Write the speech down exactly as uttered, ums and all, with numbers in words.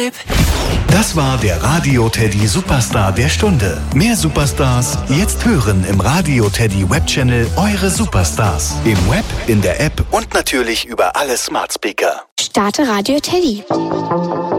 Tipp. Das war der Radio Teddy Superstar der Stunde. Mehr Superstars jetzt hören im Radio Teddy Webchannel Eure Superstars. Im Web, in der App und natürlich über alle Smart Speaker. Starte Radio Teddy.